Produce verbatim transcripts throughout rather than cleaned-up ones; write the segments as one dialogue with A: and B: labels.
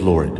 A: Lord,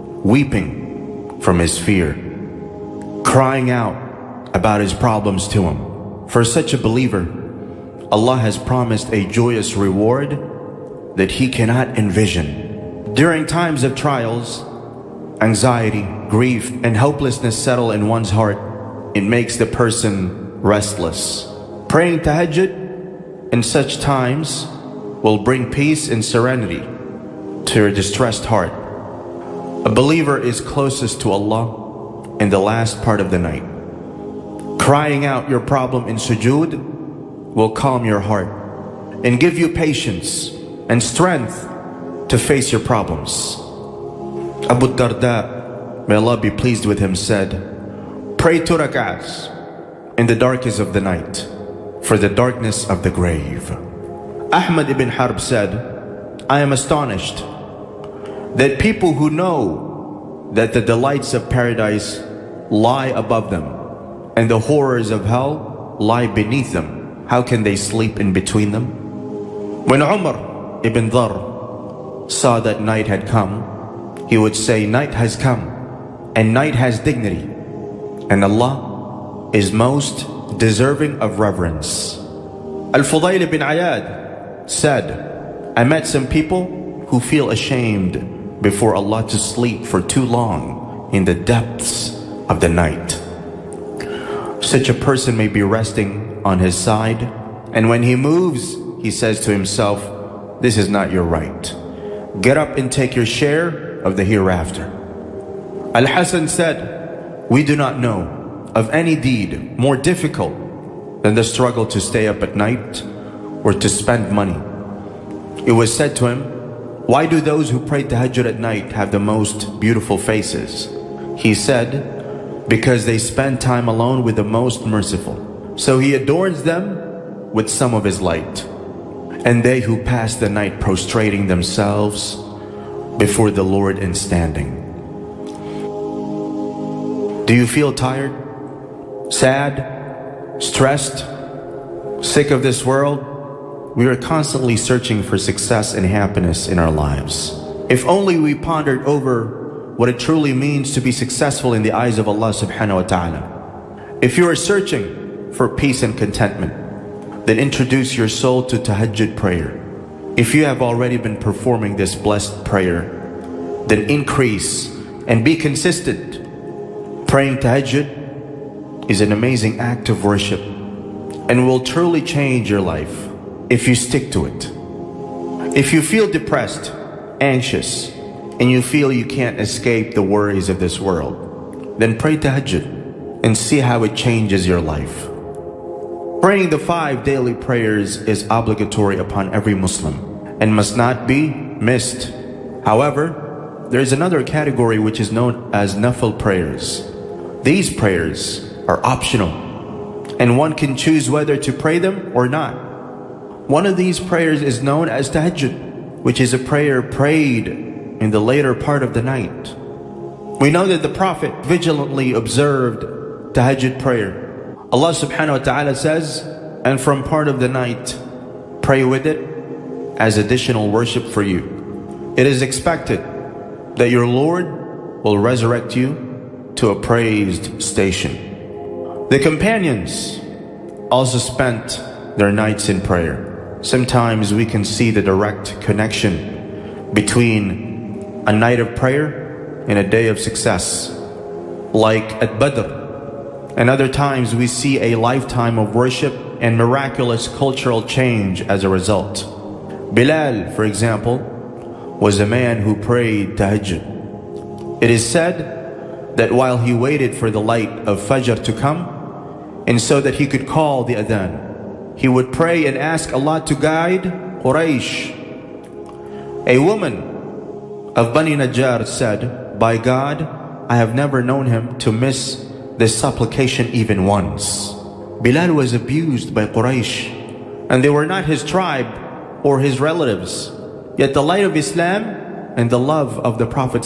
A: weeping from his fear, crying out about his problems to him. For such a believer, Allah has promised a joyous reward that he cannot envision. During times of trials, anxiety, grief, and hopelessness settle in one's heart. It makes the person restless. Praying tahajjud in such times will bring peace and serenity to your distressed heart. A believer is closest to Allah in the last part of the night. Crying out your problem in sujood will calm your heart and give you patience and strength to face your problems. Abu Darda, may Allah be pleased with him, said, pray two rak'ahs in the darkest of the night for the darkness of the grave. Ahmad ibn Harb said, I am astonished that people who know that the delights of paradise lie above them and the horrors of hell lie beneath them, how can they sleep in between them? When Umar ibn Dhar saw that night had come, he would say, night has come and night has dignity, and Allah is most deserving of reverence. Al-Fudayl ibn Ayad said, I met some people who feel ashamed before Allah to sleep for too long in the depths of the night. Such a person may be resting on his side, and when he moves, he says to himself, this is not your right. Get up and take your share of the hereafter. Al-Hasan said, we do not know of any deed more difficult than the struggle to stay up at night or to spend money. It was said to him, why do those who pray tahajjud at night have the most beautiful faces? He said, because they spend time alone with the most merciful. So he adorns them with some of his light. And they who pass the night prostrating themselves before the Lord in standing. Do you feel tired, sad, stressed, sick of this world? We are constantly searching for success and happiness in our lives. If only we pondered over what it truly means to be successful in the eyes of Allah subhanahu wa ta'ala. If you are searching for peace and contentment, then introduce your soul to tahajjud prayer. If you have already been performing this blessed prayer, then increase and be consistent. Praying tahajjud is an amazing act of worship and will truly change your life if you stick to it. If you feel depressed, anxious, and you feel you can't escape the worries of this world, then pray tahajjud and see how it changes your life. Praying the five daily prayers is obligatory upon every Muslim and must not be missed. However, there is another category which is known as nafil prayers. These prayers are optional, and one can choose whether to pray them or not. One of these prayers is known as tahajjud, which is a prayer prayed in the later part of the night. We know that the Prophet vigilantly observed tahajjud prayer. Allah subhanahu wa ta'ala says, and from part of the night, pray with it as additional worship for you. It is expected that your Lord will resurrect you to a praised station. The companions also spent their nights in prayer. Sometimes we can see the direct connection between a night of prayer and a day of success, like at Badr. And other times we see a lifetime of worship and miraculous cultural change as a result. Bilal, for example, was a man who prayed tahajjud. It is said that while he waited for the light of Fajr to come, and so that he could call the adhan, he would pray and ask Allah to guide Quraysh. A woman of Bani Najjar said, by God, I have never known him to miss this supplication even once. Bilal was abused by Quraysh, and they were not his tribe or his relatives. Yet the light of Islam and the love of the Prophet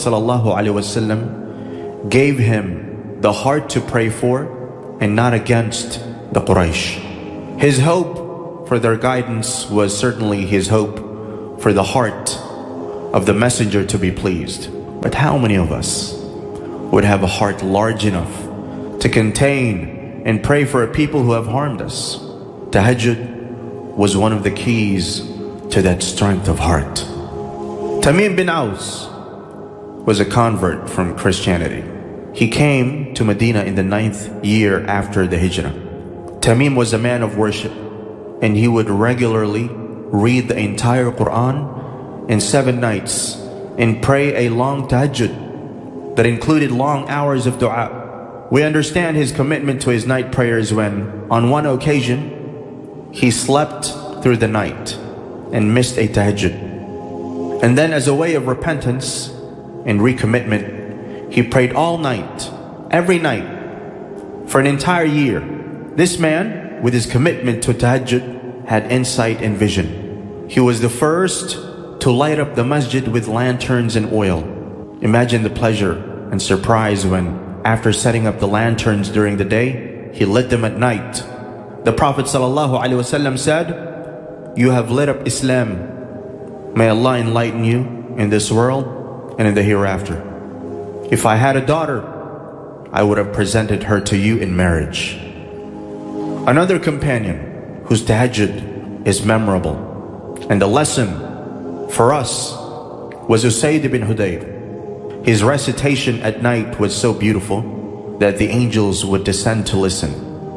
A: ﷺ gave him the heart to pray for and not against the Quraysh. His hope for their guidance was certainly his hope for the heart of the messenger to be pleased. But how many of us would have a heart large enough to contain and pray for people who have harmed us? Tahajjud was one of the keys to that strength of heart. Tamim bin Aus was a convert from Christianity. He came to Medina in the ninth year after the Hijrah. Tamim was a man of worship, and he would regularly read the entire Quran in seven nights and pray a long tahajjud that included long hours of dua. We understand his commitment to his night prayers when, on one occasion, he slept through the night and missed a tahajjud. And then, as a way of repentance and recommitment, he prayed all night, every night, for an entire year. This man, with his commitment to tahajjud, had insight and vision. He was the first to light up the masjid with lanterns and oil. Imagine the pleasure and surprise when, after setting up the lanterns during the day, he lit them at night. The Prophet ﷺ said, "You have lit up Islam. May Allah enlighten you in this world and in the hereafter. If I had a daughter, I would have presented her to you in marriage." Another companion whose tahajjud is memorable and a lesson for us was Usayd ibn Hudayr. His recitation at night was so beautiful that the angels would descend to listen.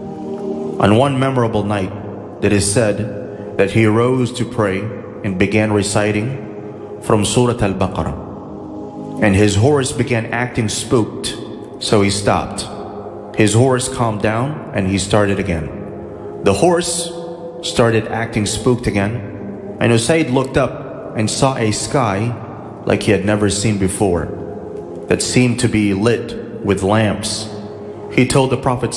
A: On one memorable night, it is said that he rose to pray and began reciting from Surah Al-Baqarah. And his horse began acting spooked, so he stopped. His horse calmed down and he started again. The horse started acting spooked again, and Usayd looked up and saw a sky like he had never seen before, that seemed to be lit with lamps. He told the Prophet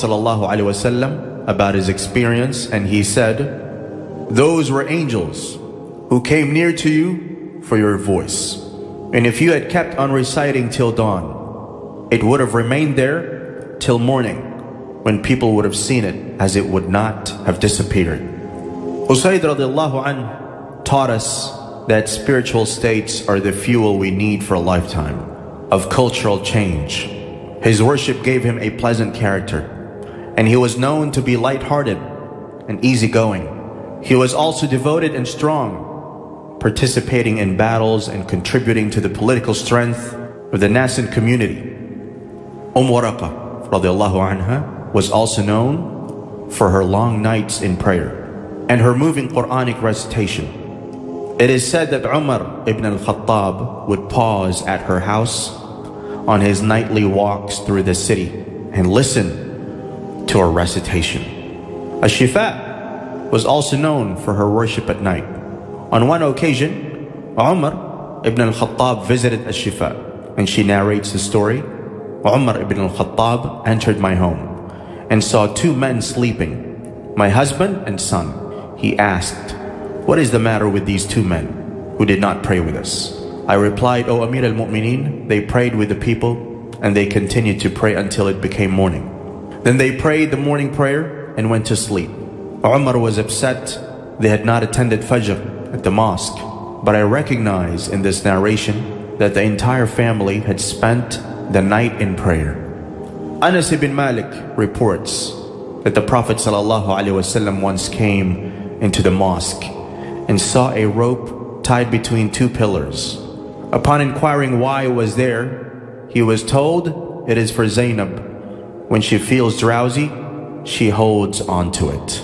A: ﷺ about his experience, and he said, "Those were angels who came near to you for your voice. And if you had kept on reciting till dawn, it would have remained there till morning, when people would have seen it, as it would not have disappeared." Usayd radiallahu anh taught us that spiritual states are the fuel we need for a lifetime of cultural change. His worship gave him a pleasant character, and he was known to be light-hearted and easygoing. He was also devoted and strong, participating in battles and contributing to the political strength of the nascent community. Umm Waraqah radiallahu anha was also known for her long nights in prayer and her moving Quranic recitation. It is said that Umar ibn al-Khattab would pause at her house on his nightly walks through the city and listen to her recitation. Ash-Shifa was also known for her worship at night. On one occasion, Umar ibn al-Khattab visited Ash-Shifa, and she narrates the story. Umar ibn al-Khattab entered my home and saw two men sleeping, my husband and son. He asked, "What is the matter with these two men who did not pray with us?" I replied, "O Amir al-Mu'mineen, they prayed with the people, and they continued to pray until it became morning. Then they prayed the morning prayer and went to sleep." Umar was upset they had not attended Fajr at the mosque, but I recognize in this narration that the entire family had spent the night in prayer. Anas ibn Malik reports that the Prophet ﷺ once came into the mosque and saw a rope tied between two pillars. Upon inquiring why it was there, he was told it is for Zainab. When she feels drowsy, she holds onto it.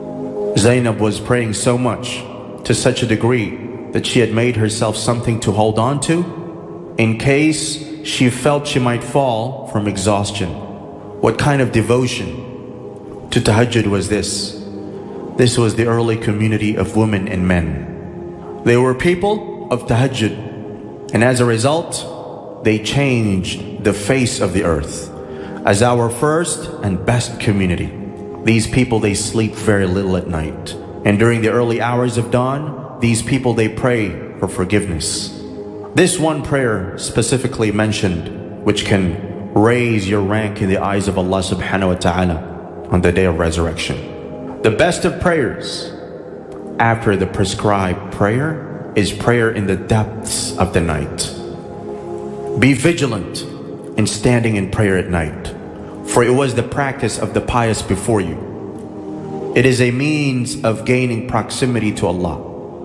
A: Zainab was praying so much, to such a degree, that she had made herself something to hold on to in case she felt she might fall from exhaustion. What kind of devotion to tahajjud was this? This was the early community of women and men. They were people of tahajjud, and as a result, they changed the face of the earth as our first and best community. These people, they sleep very little at night, and during the early hours of dawn, these people, they pray for forgiveness. This one prayer specifically mentioned, which can raise your rank in the eyes of Allah subhanahu wa ta'ala on the day of resurrection. The best of prayers after the prescribed prayer is prayer in the depths of the night. Be vigilant in standing in prayer at night, for it was the practice of the pious before you. It is a means of gaining proximity to Allah,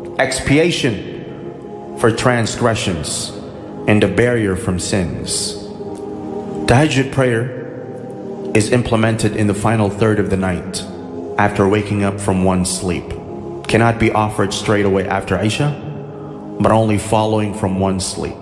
A: expiation for transgressions, and a barrier from sins. Tahajjud prayer is implemented in the final third of the night after waking up from one's sleep. Cannot be offered straight away after Isha, but only following from one's sleep.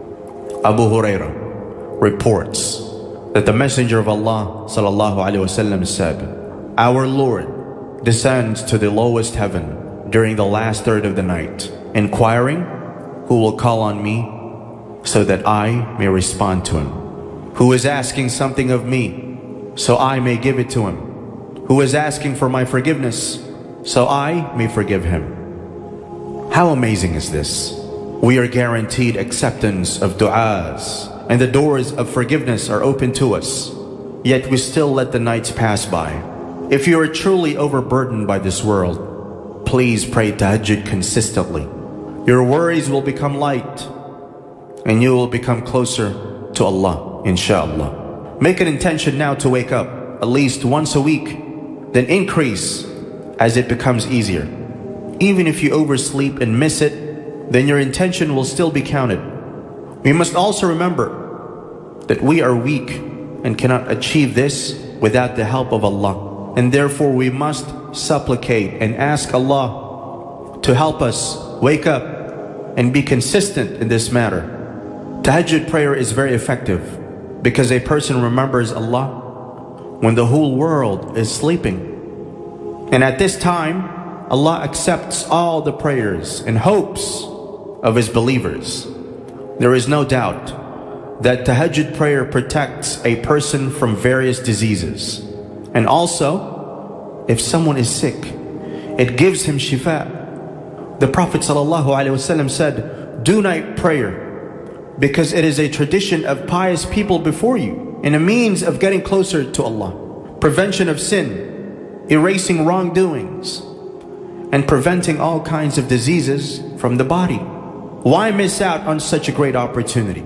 A: Abu Hurairah reports that the Messenger of Allah sallallahu alaihi wasallam said, "Our Lord descends to the lowest heaven during the last third of the night, inquiring, who will call on me so that I may respond to him? Who is asking something of me so I may give it to him? Who is asking for my forgiveness so I may forgive him?" How amazing is this? We are guaranteed acceptance of du'as, and the doors of forgiveness are open to us, yet we still let the nights pass by. If you are truly overburdened by this world, please pray tahajjud consistently. Your worries will become light, and you will become closer to Allah, inshallah. Make an intention now to wake up at least once a week, then increase as it becomes easier. Even if you oversleep and miss it, then your intention will still be counted. We must also remember that we are weak and cannot achieve this without the help of Allah, and therefore we must supplicate and ask Allah to help us wake up and be consistent in this matter. Tahajjud prayer is very effective because a person remembers Allah when the whole world is sleeping. And at this time, Allah accepts all the prayers and hopes of His believers. There is no doubt that tahajjud prayer protects a person from various diseases. And also, if someone is sick, it gives him shifa. The Prophet ﷺ said, "Do night prayer, because it is a tradition of pious people before you, and a means of getting closer to Allah, prevention of sin, erasing wrongdoings, and preventing all kinds of diseases from the body." Why miss out on such a great opportunity?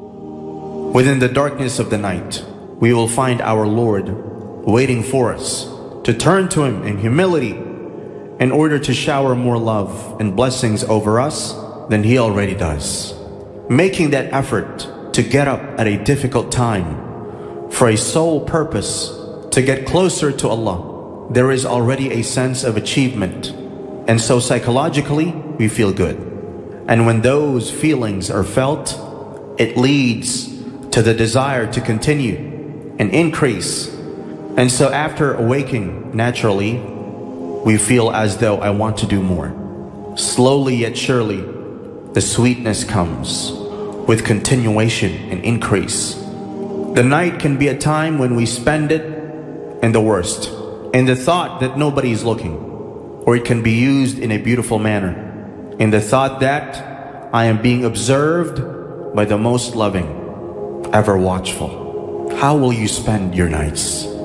A: Within the darkness of the night, we will find our Lord waiting for us to turn to Him in humility in order to shower more love and blessings over us than He already does. Making that effort to get up at a difficult time for a sole purpose to get closer to Allah, there is already a sense of achievement, and so psychologically we feel good. And when those feelings are felt, it leads to the desire to continue and increase. And so after awaking, naturally, we feel as though I want to do more. Slowly yet surely, the sweetness comes with continuation and increase. The night can be a time when we spend it in the worst, in the thought that nobody is looking, or it can be used in a beautiful manner, in the thought that I am being observed by the most loving, ever watchful. How will you spend your nights?